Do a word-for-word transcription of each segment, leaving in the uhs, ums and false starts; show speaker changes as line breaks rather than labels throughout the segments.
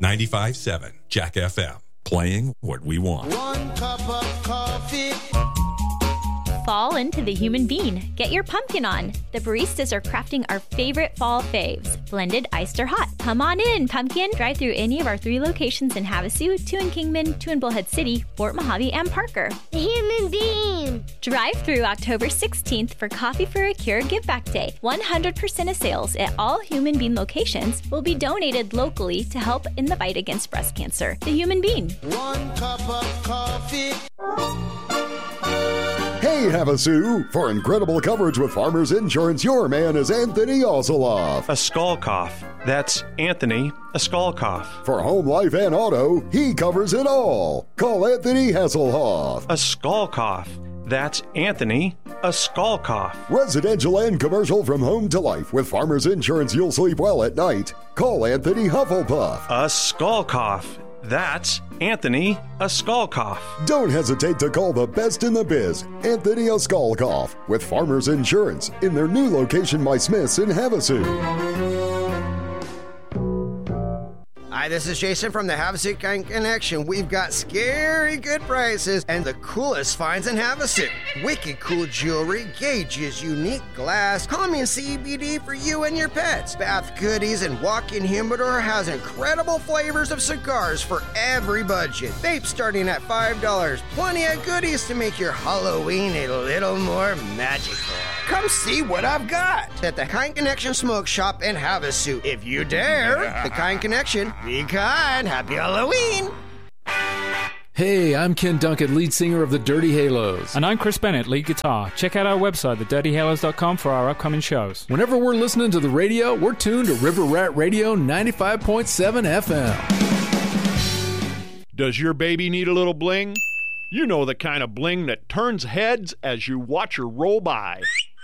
ninety-five point seven Jack F M, playing what we want.
One cup of coffee.
Fall into the human bean. Get your pumpkin on. The baristas are crafting our favorite fall faves, blended, iced, or hot. Come on in, pumpkin. Drive through any of our three locations in Havasu, two in Kingman, two in Bullhead City, Fort Mojave, and Parker.
The human bean.
Drive through October sixteenth for Coffee for a Cure Give Back Day. one hundred percent of sales at all Human Bean locations will be donated locally to help in the fight against breast cancer. The Human Bean.
One cup of coffee.
Hey, Havasu! For incredible coverage with Farmers Insurance, your man is Anthony Osoloff.
A skull cough. That's Anthony, a skull cough.
For home, life, and auto, he covers it all. Call Anthony Hasselhoff.
A skull cough. That's Anthony, a skull cough.
Residential and commercial from home to life. With Farmers Insurance, you'll sleep well at night. Call Anthony Hufflepuff.
A skull cough. That's Anthony, a skull cough.
Don't hesitate to call the best in the biz, Anthony a skull cough, with Farmers Insurance in their new location, My Smith's in Havasu.
Hi, this is Jason from the Havasu Connection. We've got scary good prices and the coolest finds in Havasu. Wicked cool jewelry, gauges, unique glass, calming C B D for you and your pets. Bath goodies and walk-in humidor has incredible flavors of cigars for every budget. Vapes starting at five dollars. Plenty of goodies to make your Halloween a little more magical. Come see what I've got at the Kind Connection Smoke Shop in Havasu. If you dare, the Kind Connection. Be kind. Happy Halloween.
Hey, I'm Ken Duncan, lead singer of the Dirty Halos.
And I'm Chris Bennett, lead guitar. Check out our website, the dirty halos dot com, for our upcoming shows.
Whenever we're listening to the radio, we're tuned to River Rat Radio ninety-five point seven F M.
Does your baby need a little bling? You know the kind of bling that turns heads as you watch her roll by.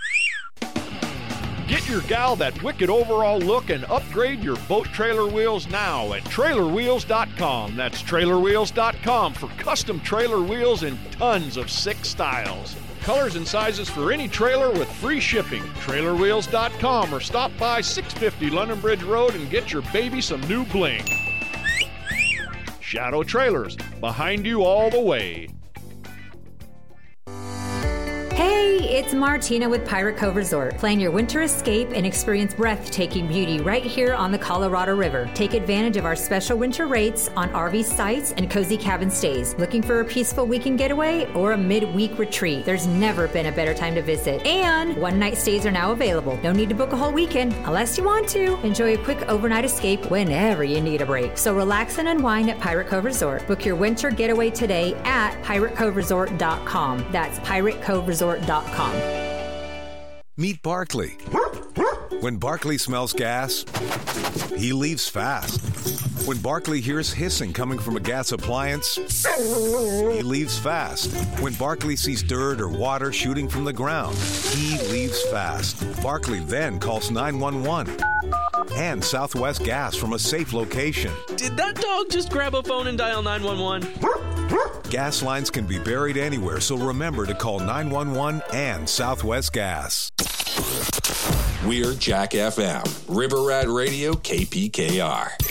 Get your gal that wicked overall look and upgrade your boat trailer wheels now at trailer wheels dot com. That's trailer wheels dot com for custom trailer wheels in tons of sick styles. Colors and sizes for any trailer with free shipping. trailer wheels dot com or stop by six fifty London Bridge Road and get your baby some new bling. Shadow Trailers, behind you all the way.
Hey, it's Martina with Pirate Cove Resort. Plan your winter escape and experience breathtaking beauty right here on the Colorado River. Take advantage of our special winter rates on R V sites and cozy cabin stays. Looking for a peaceful weekend getaway or a midweek retreat? There's never been a better time to visit. And one-night stays are now available. No need to book a whole weekend unless you want to. Enjoy a quick overnight escape whenever you need a break. So relax and unwind at Pirate Cove Resort. Book your winter getaway today at pirate cove resort dot com. That's pirate cove resort dot com.
Meet Barkley. When Barkley smells gas, he leaves fast. When Barkley hears hissing coming from a gas appliance, he leaves fast. When Barkley sees dirt or water shooting from the ground, he leaves fast. Barkley then calls nine one one and Southwest Gas from a safe location.
Did that dog just grab a phone and dial nine one one?
Gas lines can be buried anywhere, so remember to call nine one one and Southwest Gas.
We're Jack F M, River Rat Radio, K P K R.